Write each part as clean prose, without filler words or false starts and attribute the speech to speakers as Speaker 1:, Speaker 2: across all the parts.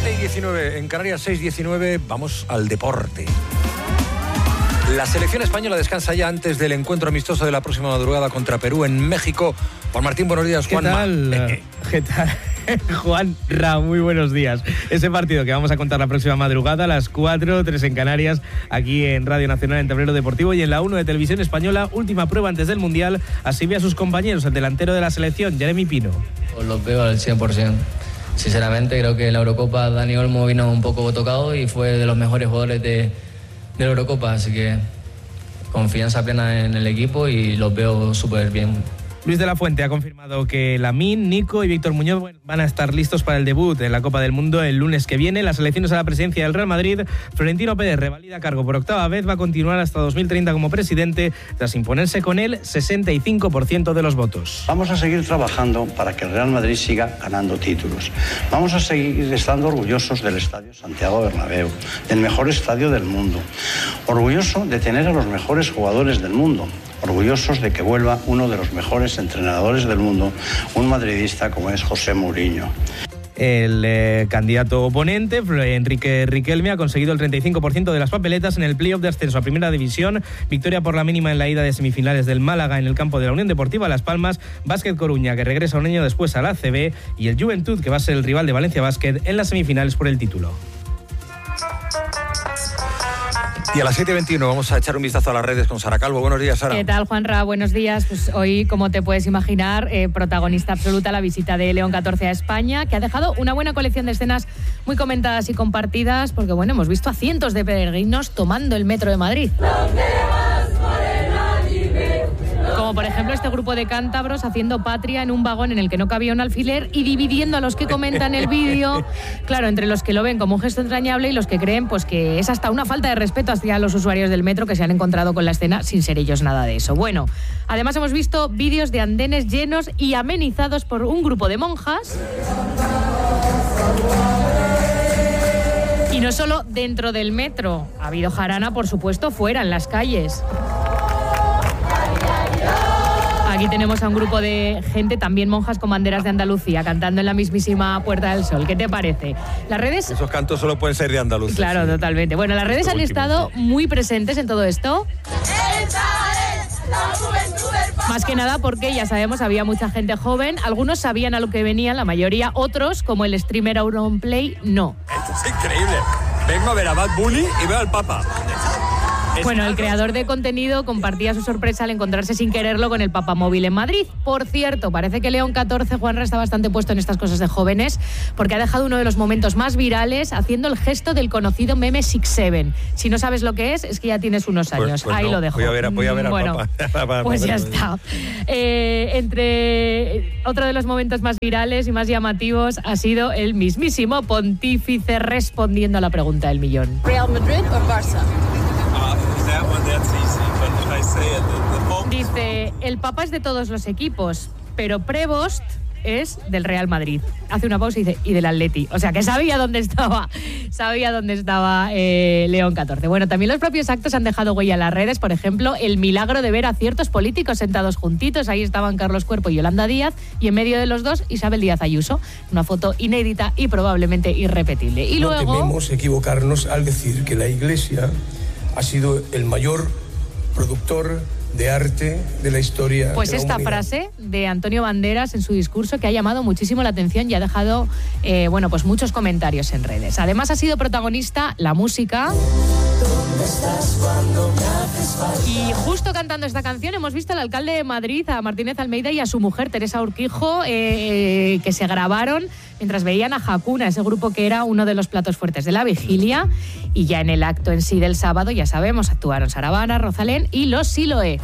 Speaker 1: 7:19 en Canarias, 6:19, vamos al deporte. La selección española descansa ya antes del encuentro amistoso de la próxima madrugada contra Perú en México. Juan Martín, buenos días, Juan.
Speaker 2: ¿Qué tal? Juan Ra, muy buenos días. Ese partido que vamos a contar la próxima madrugada a las 4:03 en Canarias, aquí en Radio Nacional, en Tablero Deportivo y en la 1 de Televisión Española. Última prueba antes del Mundial. Así ve a sus compañeros, el delantero de la selección, Jeremy Pino.
Speaker 3: Los veo al 100%. Sinceramente, creo que en la Eurocopa Dani Olmo vino un poco tocado y fue de los mejores jugadores de la Eurocopa, así que confianza plena en el equipo y los veo súper bien.
Speaker 2: Luis de la Fuente ha confirmado que Lamine, Nico y Víctor Muñoz van a estar listos para el debut en la Copa del Mundo el lunes que viene. Las elecciones a la presidencia del Real Madrid, Florentino Pérez revalida cargo por octava vez, va a continuar hasta 2030 como presidente, tras imponerse con el 65% de los votos.
Speaker 4: Vamos a seguir trabajando para que el Real Madrid siga ganando títulos. Vamos a seguir estando orgullosos del Estadio Santiago Bernabéu, del mejor estadio del mundo. Orgulloso de tener a los mejores jugadores del mundo. Orgullosos de que vuelva uno de los mejores entrenadores del mundo, un madridista como es José Mourinho.
Speaker 2: El candidato oponente, Enrique Riquelme, ha conseguido el 35% de las papeletas en el playoff de ascenso a Primera División. Victoria por la mínima en la ida de semifinales del Málaga en el campo de la Unión Deportiva Las Palmas. Básquet Coruña, que regresa un año después a la ACB. Y el Juventud, que va a ser el rival de Valencia Básquet en las semifinales por el título.
Speaker 1: Y a las 7:21 vamos a echar un vistazo a las redes con Sara Calvo. Buenos días, Sara.
Speaker 5: ¿Qué tal, Juanra? Buenos días. Pues hoy, como te puedes imaginar, protagonista absoluta la visita de León 14 a España, que ha dejado una buena colección de escenas muy comentadas y compartidas, porque bueno, hemos visto a cientos de peregrinos tomando el metro de Madrid. Como por ejemplo este grupo de cántabros haciendo patria en un vagón en el que no cabía un alfiler y dividiendo a los que comentan el vídeo, claro, entre los que lo ven como un gesto entrañable y los que creen pues que es hasta una falta de respeto hacia los usuarios del metro que se han encontrado con la escena sin ser ellos nada de eso. Bueno, además hemos visto vídeos de andenes llenos y amenizados por un grupo de monjas. Y no solo dentro del metro, ha habido jarana, por supuesto, fuera, en las calles. Aquí tenemos a un grupo de gente, también monjas con banderas de Andalucía, cantando en la mismísima Puerta del Sol. ¿Qué te parece? Las redes...
Speaker 1: Esos cantos solo pueden ser de Andalucía.
Speaker 5: Claro,
Speaker 1: sí.
Speaker 5: Totalmente. Bueno, las redes han estado muy presentes en todo esto. Más que nada porque, ya sabemos, había mucha gente joven. Algunos sabían a lo que venían, la mayoría. Otros, como el streamer Auronplay, no.
Speaker 1: Esto es increíble. Vengo a ver a Bad Bunny y veo al Papa.
Speaker 5: Bueno, el creador de contenido compartía su sorpresa al encontrarse sin quererlo con el papamóvil en Madrid. Por cierto, parece que León 14, Juanra, está bastante puesto en estas cosas de jóvenes, porque ha dejado uno de los momentos más virales haciendo el gesto del conocido meme 6-7. Si no sabes lo que es que ya tienes unos años.
Speaker 1: Pues
Speaker 5: ahí
Speaker 1: no,
Speaker 5: lo dejo.
Speaker 1: Voy a ver al Papa.
Speaker 5: Pues ya está. Entre otro de los momentos más virales y más llamativos ha sido el mismísimo pontífice respondiendo a la pregunta del millón.
Speaker 6: ¿Real Madrid o Barça?
Speaker 5: Dice, el Papa es de todos los equipos, pero Prevost es del Real Madrid. Hace una pausa y dice, y del Atleti. O sea, que sabía dónde estaba León 14. Bueno, también los propios actos han dejado huella en las redes. Por ejemplo, el milagro de ver a ciertos políticos sentados juntitos. Ahí estaban Carlos Cuerpo y Yolanda Díaz, y en medio de los dos, Isabel Díaz Ayuso. Una foto inédita y probablemente irrepetible. Y
Speaker 7: no
Speaker 5: luego...
Speaker 7: tememos equivocarnos al decir que la Iglesia ha sido el mayor productor de arte de la historia.
Speaker 5: Pues
Speaker 7: de la
Speaker 5: esta
Speaker 7: humanidad.
Speaker 5: frase de Antonio Banderas en su discurso, que ha llamado muchísimo la atención y ha dejado pues muchos comentarios en redes. Además ha sido protagonista la música. Y justo cantando esta canción hemos visto al alcalde de Madrid, a Martínez Almeida, y a su mujer Teresa Urquijo, que se grabaron mientras veían a Hakuna, ese grupo que era uno de los platos fuertes de la vigilia. Y ya en el acto en sí del sábado, ya sabemos, actuaron Sara Vara, Rosalén y los Siloé.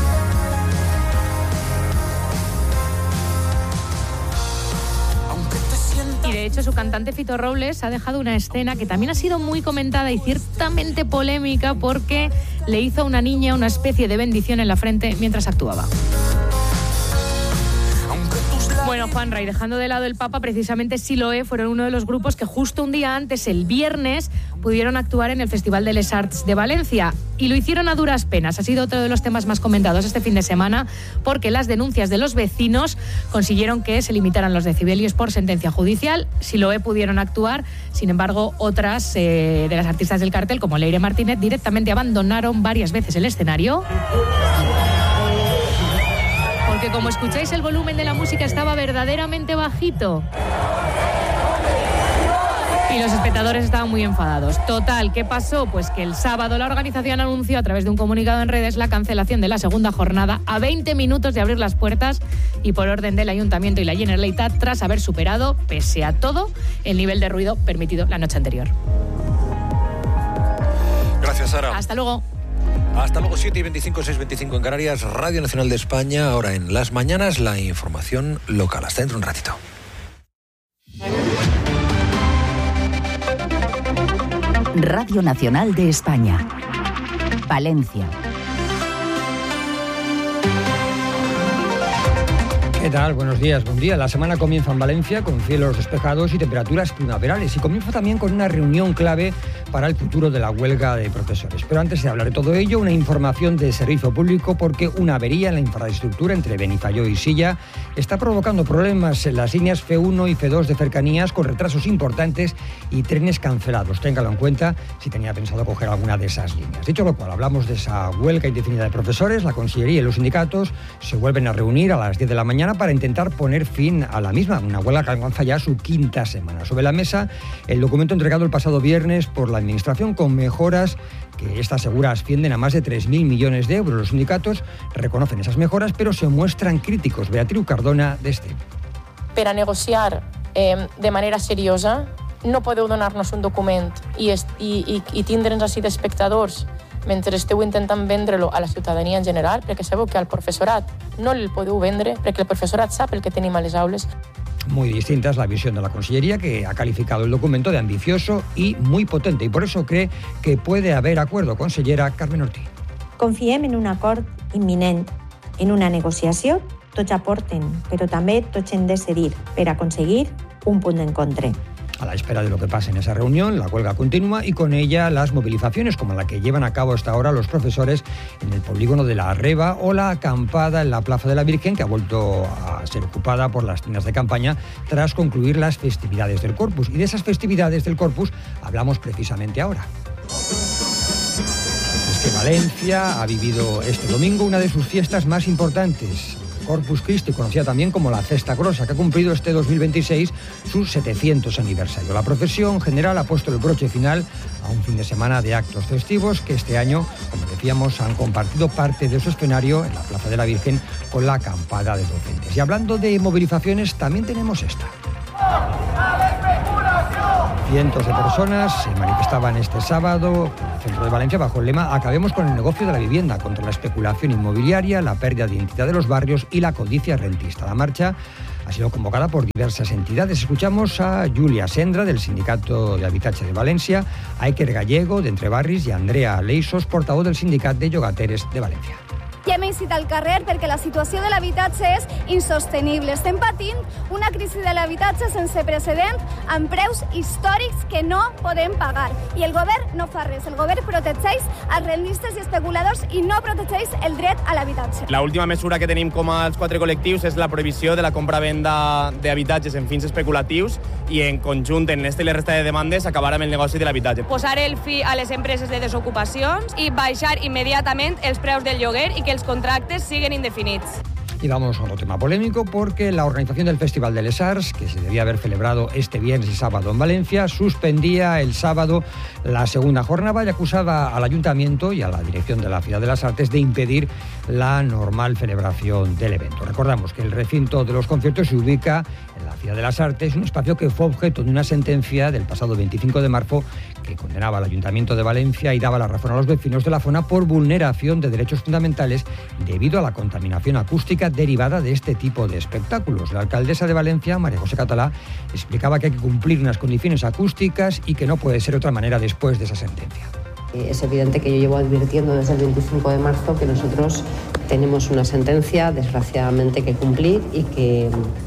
Speaker 5: Y de hecho su cantante Fito Robles ha dejado una escena que también ha sido muy comentada y ciertamente polémica, porque le hizo a una niña una especie de bendición en la frente mientras actuaba. Bueno, Juanra, y dejando de lado el Papa, precisamente Siloé fueron uno de los grupos que justo un día antes, el viernes, pudieron actuar en el Festival de Les Arts de Valencia. Y lo hicieron a duras penas. Ha sido otro de los temas más comentados este fin de semana, porque las denuncias de los vecinos consiguieron que se limitaran los decibelios por sentencia judicial. Siloé pudieron actuar, sin embargo, otras de las artistas del cartel, como Leire Martínez, directamente abandonaron varias veces el escenario. Porque como escucháis, el volumen de la música estaba verdaderamente bajito. Y los espectadores estaban muy enfadados. Total, ¿qué pasó? Pues que el sábado la organización anunció a través de un comunicado en redes la cancelación de la segunda jornada a 20 minutos de abrir las puertas y por orden del Ayuntamiento y la Generalitat, tras haber superado, pese a todo, el nivel de ruido permitido la noche anterior.
Speaker 1: Gracias, Sara.
Speaker 5: Hasta luego.
Speaker 1: Hasta luego, 7:25, 6:25 en Canarias, Radio Nacional de España. Ahora en las mañanas, la información local. Hasta dentro de un ratito.
Speaker 6: Radio Nacional de España, Valencia.
Speaker 8: ¿Qué tal? Buenos días, buen día. La semana comienza en Valencia con cielos despejados y temperaturas primaverales y comienza también con una reunión clave para el futuro de la huelga de profesores. Pero antes de hablar de todo ello, una información de servicio público porque una avería en la infraestructura entre Benifayó y Silla está provocando problemas en las líneas F1 y F2 de cercanías con retrasos importantes y trenes cancelados. Téngalo en cuenta si tenía pensado coger alguna de esas líneas. Dicho lo cual, hablamos de esa huelga indefinida de profesores. La Consellería y los sindicatos se vuelven a reunir a las 10 de la mañana para intentar poner fin a la misma, una huelga que alcanza ya su quinta semana. Sobre la mesa, el documento entregado el pasado viernes por la Administración con mejoras que esta asegura ascienden a más de 3.000 millones de euros. Los sindicatos reconocen esas mejoras, pero se muestran críticos. Beatriu Cardona, d'Este.
Speaker 9: Per a negociar de manera seriosa, no podeu donar-nos un document i tindre'ns així d'espectadors mentre esteu intentant vendre-lo a la ciutadania en general, perquè sabeu que al professorat no el podeu vendre, perquè el professorat sap el que tenim a les aules.
Speaker 8: Muy distinta es la visión de la Consellería, que ha calificado el documento de ambicioso y muy potente, y por eso cree que puede haber acuerdo. Consellera Carmen Ortí.
Speaker 10: Confiem en un acord imminent. En una negociació tots aporten, però també tots hem de cedir per aconseguir un punt d'encontre.
Speaker 8: A la espera de lo que pase en esa reunión, la huelga continúa y con ella las movilizaciones como la que llevan a cabo hasta ahora los profesores en el polígono de la Arreba o la acampada en la Plaza de la Virgen, que ha vuelto a ser ocupada por las tiendas de campaña tras concluir las festividades del Corpus. Y de esas festividades del Corpus hablamos precisamente ahora. Es que Valencia ha vivido este domingo una de sus fiestas más importantes, Corpus Christi, conocida también como la Cesta Grossa, que ha cumplido este 2026 su 700 aniversario. La procesión general ha puesto el broche final a un fin de semana de actos festivos que este año, como decíamos, han compartido parte de su escenario en la Plaza de la Virgen con la acampada de docentes. Y hablando de movilizaciones, también tenemos esta. Cientos de personas se manifestaban este sábado en el centro de Valencia bajo el lema "Acabemos con el negocio de la vivienda", contra la especulación inmobiliaria, la pérdida de identidad de los barrios y la codicia rentista. La marcha ha sido convocada por diversas entidades. Escuchamos a Julia Sendra, del Sindicato de Habitatge de Valencia, a Iker Gallego, de Entre Barris, y a Andrea Leixos, portaveu del Sindicat de Llogateres de Valencia.
Speaker 11: I hem eixit al carrer perquè la situació de l'habitatge és insostenible. Estem patint una crisi de l'habitatge sense precedent amb preus històrics que no podem pagar. I el govern no fa res. El govern protegeix els rendistes i especuladors i no protegeix el dret a l'habitatge.
Speaker 12: La última mesura que tenim com als 4 col·lectius és la prohibició de la compra-venda d'habitatges en fins especulatius i en conjunt en este i la resta de demandes acabar amb el negoci de l'habitatge.
Speaker 13: Posar el fi a les empreses de desocupacions i baixar immediatament els preus del lloguer i que els contractes siguen indefinits.
Speaker 8: Y vamos a otro tema polémico porque la organización del Festival de Les Arts, que se debía haber celebrado este viernes y sábado en Valencia, suspendía el sábado la segunda jornada y acusaba al Ayuntamiento y a la dirección de la Ciudad de las Artes de impedir la normal celebración del evento. Recordamos que el recinto de los conciertos se ubica en la Ciudad de las Artes, un espacio que fue objeto de una sentencia del pasado 25 de marzo que condenaba al Ayuntamiento de Valencia y daba la razón a los vecinos de la zona por vulneración de derechos fundamentales debido a la contaminación acústica derivada de este tipo de espectáculos. La alcaldesa de Valencia, María José Catalá, explicaba que hay que cumplir unas condiciones acústicas y que no puede ser de otra manera después de esa sentencia.
Speaker 14: Es evidente que yo llevo advirtiendo desde el 25 de marzo que nosotros tenemos una sentencia, desgraciadamente, que cumplir y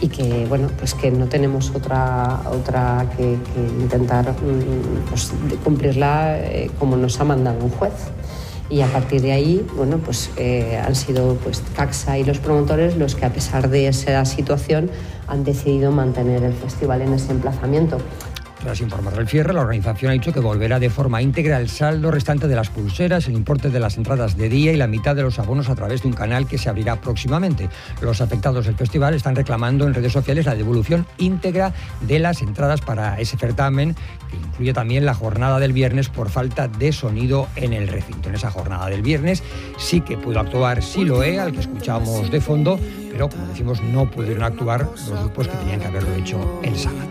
Speaker 14: y que, bueno, pues que no tenemos otra que intentar pues, cumplirla como nos ha mandado un juez. Y a partir de ahí, bueno, pues han sido pues CACSA y los promotores los que, a pesar de esa situación, han decidido mantener el festival en ese emplazamiento.
Speaker 8: Tras informar del cierre, la organización ha dicho que volverá de forma íntegra el saldo restante de las pulseras, el importe de las entradas de día y la mitad de los abonos a través de un canal que se abrirá próximamente. Los afectados del festival están reclamando en redes sociales la devolución íntegra de las entradas para ese certamen, que incluye también la jornada del viernes por falta de sonido en el recinto. En esa jornada del viernes sí que pudo actuar Siloé, al que escuchamos de fondo, pero, como decimos, no pudieron actuar los grupos que tenían que haberlo hecho el sábado.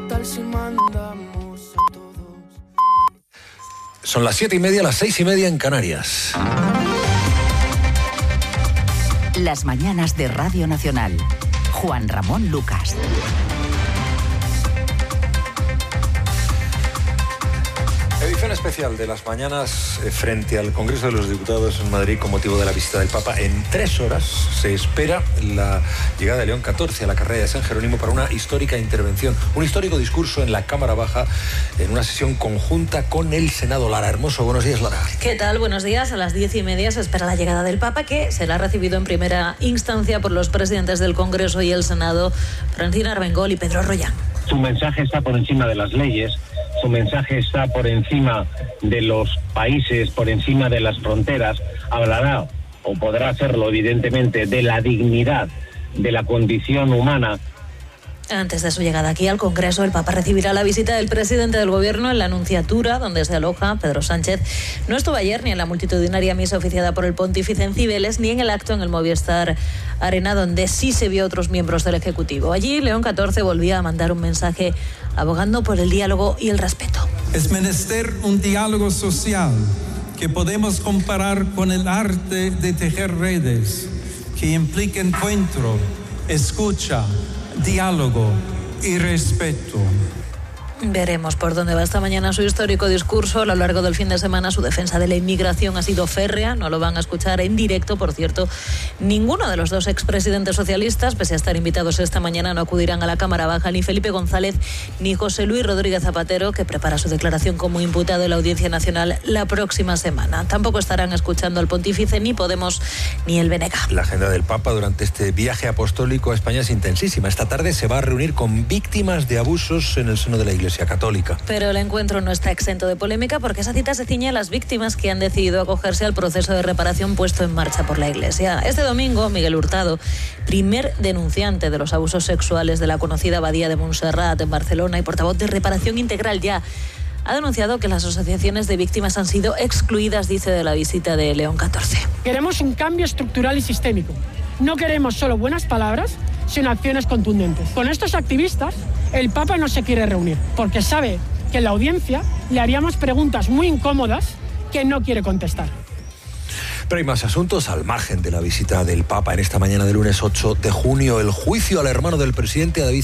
Speaker 1: Son las 7:30, las 6:30 en Canarias.
Speaker 6: Las mañanas de Radio Nacional. Juan Ramón Lucas.
Speaker 1: Edición especial de las mañanas frente al Congreso de los Diputados en Madrid con motivo de la visita del Papa. En 3 horas se espera la llegada de León XIV a la carrera de San Jerónimo para una histórica intervención, un histórico discurso en la Cámara Baja en una sesión conjunta con el Senado. Lara Hermoso, buenos días, Lara.
Speaker 15: ¿Qué tal? Buenos días. A las 10:30 se espera la llegada del Papa, que será recibido en primera instancia por los presidentes del Congreso y el Senado, Francina Armengol y Pedro Rollán.
Speaker 16: Su mensaje está por encima de las leyes, su mensaje está por encima de los países, por encima de las fronteras. Hablará, o podrá hacerlo evidentemente, de la dignidad de la condición humana.
Speaker 15: Antes de su llegada aquí al Congreso, el Papa recibirá la visita del presidente del Gobierno en la Nunciatura, donde se aloja Pedro Sánchez. No estuvo ayer ni en la multitudinaria misa oficiada por el pontífice en Cibeles, ni en el acto en el Movistar Arena, donde sí se vio a otros miembros del Ejecutivo. Allí, León XIV volvía a mandar un mensaje abogando por el diálogo y el respeto.
Speaker 17: Es menester un diálogo social que podemos comparar con el arte de tejer redes, que implica encuentro, escucha, diálogo y respeto.
Speaker 15: Veremos por dónde va esta mañana su histórico discurso. A lo largo del fin de semana su defensa de la inmigración ha sido férrea. No lo van a escuchar en directo, por cierto. Ninguno de los dos expresidentes socialistas, pese a estar invitados esta mañana, no acudirán a la Cámara Baja, ni Felipe González ni José Luis Rodríguez Zapatero, que prepara su declaración como imputado en la Audiencia Nacional la próxima semana. Tampoco estarán escuchando al pontífice ni Podemos ni el BNG.
Speaker 1: La agenda del Papa durante este viaje apostólico a España es intensísima. Esta tarde se va a reunir con víctimas de abusos en el seno de la Iglesia Católica.
Speaker 15: Pero el encuentro no está exento de polémica, porque esa cita se ciñe a las víctimas que han decidido acogerse al proceso de reparación puesto en marcha por la Iglesia. Este domingo, Miguel Hurtado, primer denunciante de los abusos sexuales de la conocida abadía de Montserrat en Barcelona y portavoz de Reparación Integral Ya, ha denunciado que las asociaciones de víctimas han sido excluidas, dice, de la visita de León XIV.
Speaker 18: Queremos un cambio estructural y sistémico. No queremos solo buenas palabras, sino acciones contundentes. Con estos activistas, el Papa no se quiere reunir, porque sabe que en la audiencia le haríamos preguntas muy incómodas que no quiere contestar.
Speaker 1: Pero hay más asuntos al margen de la visita del Papa en esta mañana del lunes 8 de junio. El juicio al hermano del presidente, David